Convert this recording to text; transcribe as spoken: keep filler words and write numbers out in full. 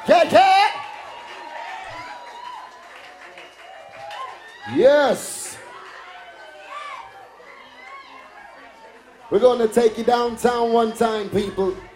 Cat, cat. Yes. We're going to take you downtown one time, people.